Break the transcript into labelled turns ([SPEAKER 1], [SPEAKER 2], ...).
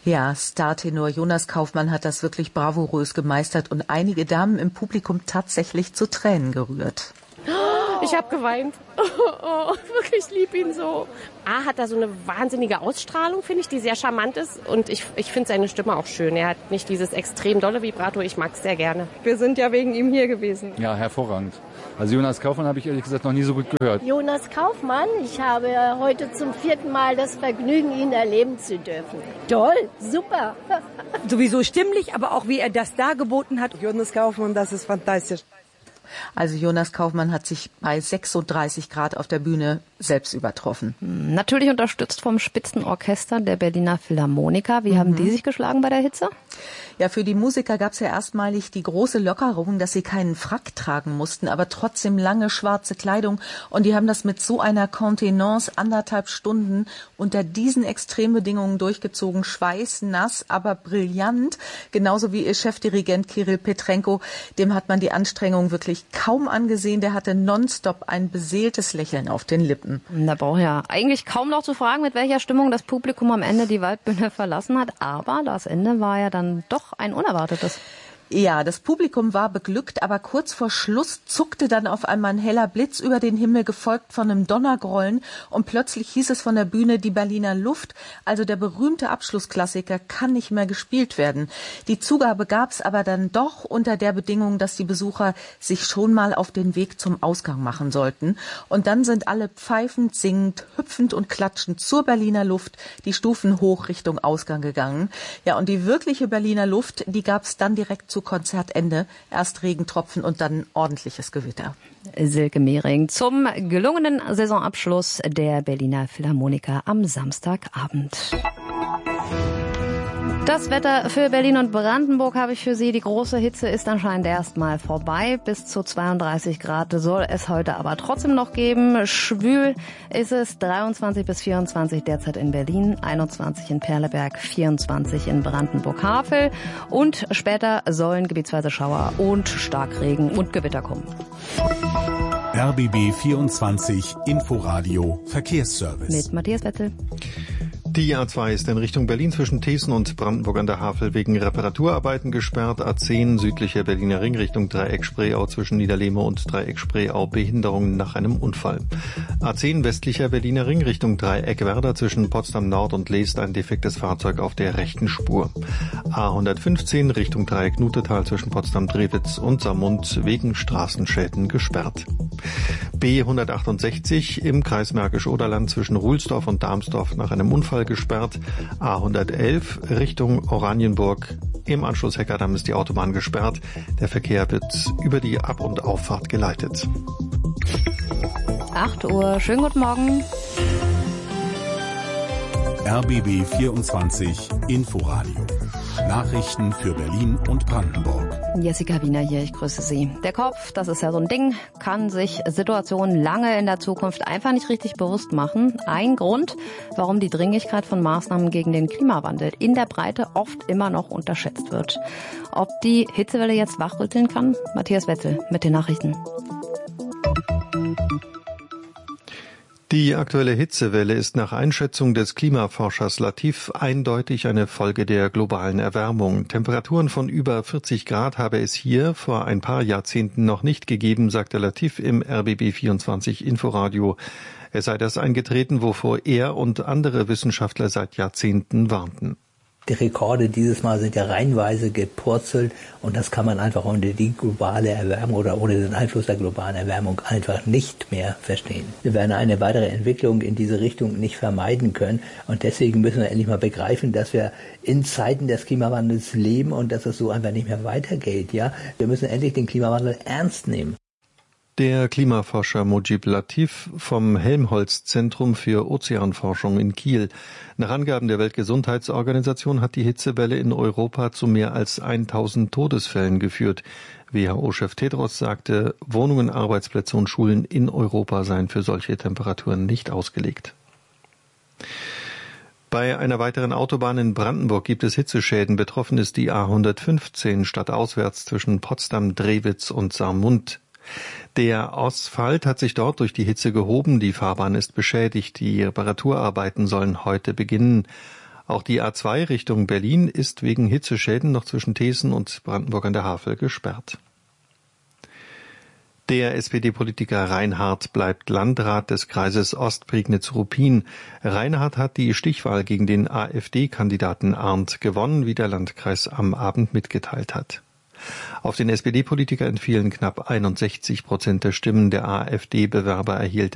[SPEAKER 1] Ja, Startenor Jonas Kaufmann hat das wirklich bravourös gemeistert und einige Damen im Publikum tatsächlich zu Tränen gerührt.
[SPEAKER 2] Ich habe geweint. Oh, wirklich, ich liebe ihn so. Hat er so eine wahnsinnige Ausstrahlung, finde ich, die sehr charmant ist. Und ich finde seine Stimme auch schön. Er hat nicht dieses extrem dolle Vibrato. Ich mag es sehr gerne.
[SPEAKER 3] Wir sind ja wegen ihm hier gewesen.
[SPEAKER 4] Ja, hervorragend. Also Jonas Kaufmann habe ich ehrlich gesagt noch nie so gut gehört.
[SPEAKER 5] Jonas Kaufmann, ich habe heute zum 4. Mal das Vergnügen, ihn erleben zu dürfen. Toll, super.
[SPEAKER 6] Sowieso stimmlich, aber auch wie er das dargeboten hat.
[SPEAKER 3] Jonas Kaufmann, das ist fantastisch.
[SPEAKER 1] Also Jonas Kaufmann hat sich bei 36 Grad auf der Bühne selbst übertroffen.
[SPEAKER 7] Natürlich unterstützt vom Spitzenorchester der Berliner Philharmoniker. Wie haben die sich geschlagen bei der Hitze?
[SPEAKER 1] Ja, für die Musiker gab es ja erstmalig die große Lockerung, dass sie keinen Frack tragen mussten, aber trotzdem lange schwarze Kleidung. Und die haben das mit so einer Kontenance 1,5 Stunden unter diesen Extrembedingungen durchgezogen. Schweißnass, aber brillant. Genauso wie ihr Chefdirigent Kirill Petrenko. Dem hat man die Anstrengung wirklich kaum angesehen. Der hatte nonstop ein beseeltes Lächeln auf den Lippen.
[SPEAKER 7] Da braucht ja eigentlich kaum noch zu fragen, mit welcher Stimmung das Publikum am Ende die Waldbühne verlassen hat. Aber das Ende war ja dann doch ein unerwartetes.
[SPEAKER 1] Ja, das Publikum war beglückt, aber kurz vor Schluss zuckte dann auf einmal ein heller Blitz über den Himmel, gefolgt von einem Donnergrollen. Und plötzlich hieß es von der Bühne, die Berliner Luft, also der berühmte Abschlussklassiker, kann nicht mehr gespielt werden. Die Zugabe gab's aber dann doch unter der Bedingung, dass die Besucher sich schon mal auf den Weg zum Ausgang machen sollten. Und dann sind alle pfeifend, singend, hüpfend und klatschend zur Berliner Luft die Stufen hoch Richtung Ausgang gegangen. Ja, und die wirkliche Berliner Luft, die gab's dann direkt zu Konzertende. Erst Regentropfen und dann ordentliches Gewitter.
[SPEAKER 7] Silke Mehring zum gelungenen Saisonabschluss der Berliner Philharmoniker am Samstagabend. Das Wetter für Berlin und Brandenburg habe ich für Sie. Die große Hitze ist anscheinend erstmal vorbei. Bis zu 32 Grad soll es heute aber trotzdem noch geben. Schwül ist es, 23 bis 24 derzeit in Berlin, 21 in Perleberg, 24 in Brandenburg-Havel. Und später sollen gebietsweise Schauer und Starkregen und Gewitter kommen.
[SPEAKER 8] RBB 24 Inforadio Verkehrsservice.
[SPEAKER 7] Mit Matthias Wetzel.
[SPEAKER 9] Die A2 ist in Richtung Berlin zwischen Thesen und Brandenburg an der Havel wegen Reparaturarbeiten gesperrt. A10 südlicher Berliner Ring Richtung Dreieck-Spreeau zwischen Niederlehme und Dreieck-Spreeau Behinderungen nach einem Unfall. A10 westlicher Berliner Ring Richtung Dreieck-Werder zwischen Potsdam Nord und Leest ein defektes Fahrzeug auf der rechten Spur. A115 Richtung Dreieck-Nutetal zwischen Potsdam-Drewitz und Saarmund wegen Straßenschäden gesperrt. B168 im Kreis Märkisch-Oderland zwischen Ruhlsdorf und Darmsdorf nach einem Unfall gesperrt. A111 Richtung Oranienburg. Im Anschluss Heckerdamm ist die Autobahn gesperrt. Der Verkehr wird über die Ab- und Auffahrt geleitet.
[SPEAKER 7] 8 Uhr, schönen guten Morgen.
[SPEAKER 8] RBB 24 Inforadio. Nachrichten für Berlin und Brandenburg.
[SPEAKER 7] Jessica Wiener hier, ich grüße Sie. Der Kopf, das ist ja so ein Ding, kann sich Situationen lange in der Zukunft einfach nicht richtig bewusst machen. Ein Grund, warum die Dringlichkeit von Maßnahmen gegen den Klimawandel in der Breite oft immer noch unterschätzt wird. Ob die Hitzewelle jetzt wachrütteln kann? Matthias Wetzel mit den Nachrichten.
[SPEAKER 9] Die aktuelle Hitzewelle ist nach Einschätzung des Klimaforschers Latif eindeutig eine Folge der globalen Erwärmung. Temperaturen von über 40 Grad habe es hier vor ein paar Jahrzehnten noch nicht gegeben, sagte Latif im RBB 24 Inforadio. Es sei das eingetreten, wovor er und andere Wissenschaftler seit Jahrzehnten warnten.
[SPEAKER 10] Die Rekorde dieses Mal sind ja reihenweise gepurzelt und das kann man einfach ohne die globale Erwärmung oder ohne den Einfluss der globalen Erwärmung einfach nicht mehr verstehen. Wir werden eine weitere Entwicklung in diese Richtung nicht vermeiden können und deswegen müssen wir endlich mal begreifen, dass wir in Zeiten des Klimawandels leben und dass es so einfach nicht mehr weitergeht. Ja, wir müssen endlich den Klimawandel ernst nehmen.
[SPEAKER 9] Der Klimaforscher Mujib Latif vom Helmholtz-Zentrum für Ozeanforschung in Kiel. Nach Angaben der Weltgesundheitsorganisation hat die Hitzewelle in Europa zu mehr als 1000 Todesfällen geführt. WHO-Chef Tedros sagte, Wohnungen, Arbeitsplätze und Schulen in Europa seien für solche Temperaturen nicht ausgelegt. Bei einer weiteren Autobahn in Brandenburg gibt es Hitzeschäden. Betroffen ist die A115 stadtauswärts zwischen Potsdam, Drewitz und Saarmund. Der Asphalt hat sich dort durch die Hitze gehoben, die Fahrbahn ist beschädigt, die Reparaturarbeiten sollen heute beginnen. Auch die A2 Richtung Berlin ist wegen Hitzeschäden noch zwischen Thesen und Brandenburg an der Havel gesperrt. Der SPD-Politiker Reinhardt bleibt Landrat des Kreises Ostprignitz-Ruppin. Reinhardt hat die Stichwahl gegen den AfD-Kandidaten Arndt gewonnen, wie der Landkreis am Abend mitgeteilt hat. Auf den SPD-Politiker entfielen knapp 61% der Stimmen. Der AfD-Bewerber erhielt